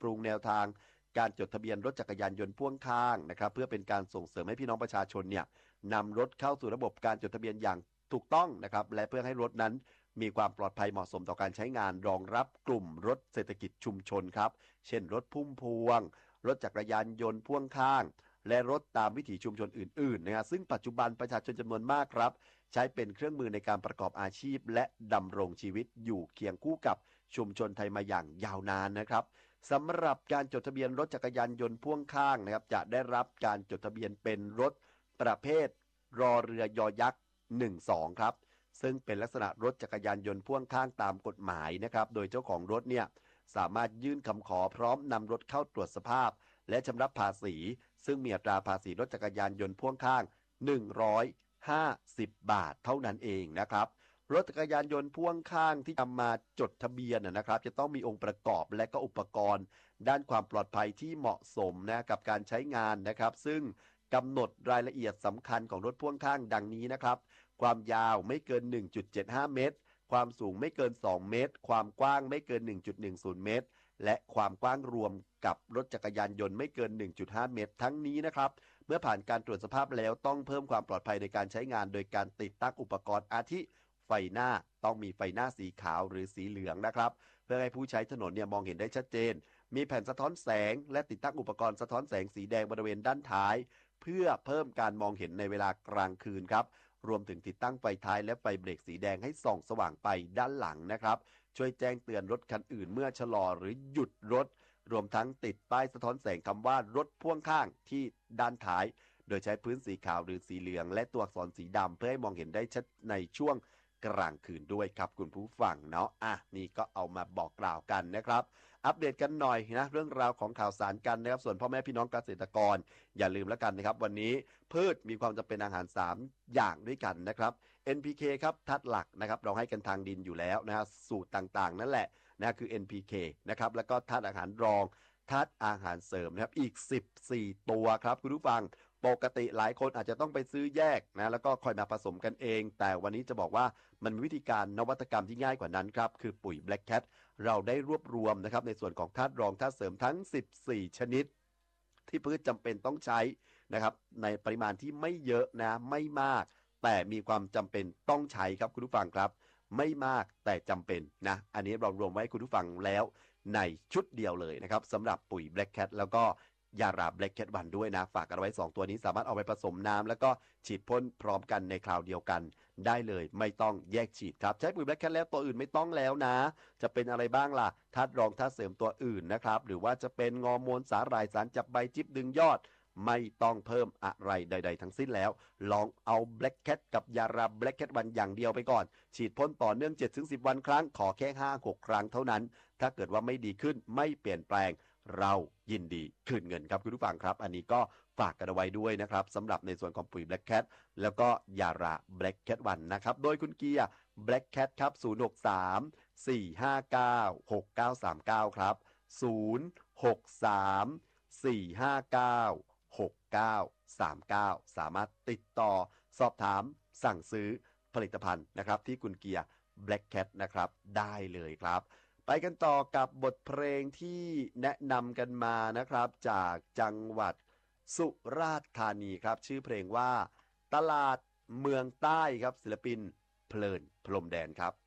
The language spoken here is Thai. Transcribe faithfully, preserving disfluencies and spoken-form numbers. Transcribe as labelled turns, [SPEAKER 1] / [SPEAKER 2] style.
[SPEAKER 1] ปรุงแนวทางการจดทะเบียนรถจักรยานยนต์พ่วงข้างนะครับเพื่อเป็นการส่งเสริมให้พี่น้องประชาชนเนี่ยนำรถเข้าสู่ระบบการจดทะเบียนอย่างถูกต้องนะครับและเพื่อให้รถนั้นมีความปลอดภัยเหมาะสมต่อการใช้งานรองรับกลุ่มรถเศรษฐกิจชุมชนครับเช่นรถพุ่มพวงรถจักรยานยนต์พ่วงข้างและรถตามวิถีชุมชนอื่นๆนะฮะซึ่งปัจจุบันประชาชนจำนวนมากครับใช้เป็นเครื่องมือในการประกอบอาชีพและดำรงชีวิตอยู่เคียงคู่กับชุมชนไทยมาอย่างยาวนานนะครับสำหรับการจดทะเบียนรถจักรยานยนต์พ่วงข้างนะครับจะได้รับการจดทะเบียนเป็นรถประเภทรอเรือยอยักษ์หนึ่งสองครับซึ่งเป็นลักษณะรถจักรยานยนต์พ่วงข้างตามกฎหมายนะครับโดยเจ้าของรถเนี่ยสามารถยื่นคำขอพร้อมนำรถเข้าตรวจสภาพและชำระภาษีซึ่งมีอัตราภาษีรถจักรยานยนต์พ่วงข้างหนึ่งร้อยห้าสิบบาทเท่านั้นเองนะครับรถจักรยานยนต์พ่วงข้างที่นำมาจดทะเบียนนะครับจะต้องมีองค์ประกอบและก็อุปกรณ์ด้านความปลอดภัยที่เหมาะสมนะกับการใช้งานนะครับซึ่งกำหนดรายละเอียดสำคัญของรถพ่วงข้างดังนี้นะครับความยาวไม่เกิน หนึ่งจุดเจ็ดห้า เมตรความสูงไม่เกิน สอง เมตรความกว้างไม่เกิน หนึ่งจุดหนึ่งศูนย์ เมตรและความกว้างรวมกับรถจักรยานยนต์ไม่เกิน หนึ่งจุดห้า เมตรทั้งนี้นะครับเมื่อผ่านการตรวจสภาพแล้วต้องเพิ่มความปลอดภัยในการใช้งานโดยการติดตั้งอุปกรณ์อาทิไฟหน้าต้องมีไฟหน้าสีขาวหรือสีเหลืองนะครับเพื่อให้ผู้ใช้ถนนเนี่ยมองเห็นได้ชัดเจนมีแผ่นสะท้อนแสงและติดตั้งอุปกรณ์สะท้อนแสงสีแดงบริเวณด้านท้ายเพื่อเพิ่มการมองเห็นในเวลากลางคืนครับรวมถึงติดตั้งไฟท้ายและไฟเบรกสีแดงให้ส่องสว่างไปด้านหลังนะครับช่วยแจ้งเตือนรถคันอื่นเมื่อชะลอหรือหยุดรถรวมทั้งติดป้ายสะท้อนแสงคำว่ารถพ่วงข้างที่ด้านท้ายโดยใช้พื้นสีขาวหรือสีเหลืองและตัวอักษรสีดำเพื่อให้มองเห็นได้ชัดในช่วงกลางคืนด้วยครับคุณผู้ฟังเนาะอ่ะนี่ก็เอามาบอกกล่าวกันนะครับอัปเดตกันหน่อยนะเรื่องราวของข่าวสารกันนะครับส่วนพ่อแม่พี่น้องเกษตรกรอย่าลืมแล้วกันนะครับวันนี้พืชมีความจำเป็นอาหารสามอย่างด้วยกันนะครับ เอ็น พี เค ครับธาตุหลักนะครับเราให้กันทางดินอยู่แล้วนะฮะสูตรต่างๆนั่นแหละนะคือ เอ็น พี เค นะครับแล้วก็ธาตุอาหารรองธาตุอาหารเสริมนะครับอีกสิบสี่ตัวครับคุณผู้ฟังปกติหลายคนอาจจะต้องไปซื้อแยกนะแล้วก็ค่อยมาผสมกันเองแต่วันนี้จะบอกว่ามันมีวิธีการนวัตกรรมที่ง่ายกว่านั้นครับคือปุ๋ย Black Cat เราได้รวบรวมนะครับในส่วนของธาตุรองธาตุเสริมทั้งสิบสี่ชนิดที่พืชจำเป็นต้องใช้นะครับในปริมาณที่ไม่เยอะนะไม่มากแต่มีความจำเป็นต้องใช้ครับคุณผู้ฟังครับไม่มากแต่จำเป็นนะอันนี้เรารวมไว้คุณผู้ฟังแล้วในชุดเดียวเลยนะครับสำหรับปุ๋ย Black Cat แล้วก็ยารา Black Cat วันด้วยนะฝากกันไว้สองตัวนี้สามารถเอาไปผสมน้ำแล้วก็ฉีดพ่นพร้อมกันในคราวเดียวกันได้เลยไม่ต้องแยกฉีดครับใช้ปุ๋ย Black Cat แล้วตัวอื่นไม่ต้องแล้วนะจะเป็นอะไรบ้างล่ะธาตุรองธาตุเสริมตัวอื่นนะครับหรือว่าจะเป็นงอร์โมนสาหร่ายสารจับใบจิ๊บดึงยอดไม่ต้องเพิ่มอะไรใดๆทั้งสิ้นแล้วลองเอา Black Cat กับยารา Black Cat วันอย่างเดียวไปก่อนฉีดพ่นต่อเนื่อง เจ็ดถึงสิบ วันครั้งขอแค่ ห้าถึงหก ครั้งเท่านั้นถ้าเกิดว่าไม่ดีขึ้นไม่เปลี่ยนแปลงเรายินดีคืนเงินครับคุณผู้ฟังครับอันนี้ก็ฝากกันเอาไว้ด้วยนะครับสำหรับในส่วนของปุ๋ย Black Cat แล้วก็ยารา Black Cat วันนะครับโดยคุณเกียร์ Black Cat ครับศูนย์ หก สาม สี่ ห้า เก้า หก เก้า สาม เก้าครับศูนย์ หก สาม สี่ ห้า เก้า หก เก้า สาม เก้าสามารถติดต่อสอบถามสั่งซื้อผลิตภัณฑ์นะครับที่คุณเกียร์ Black Cat นะครับได้เลยครับไปกันต่อกับบทเพลงที่แนะนำกันมานะครับจากจังหวัดสุราษฎร์ธานีครับชื่อเพลงว่าตลาดเมืองใต้ครับศิลปินเพลินพรหมแดนครับ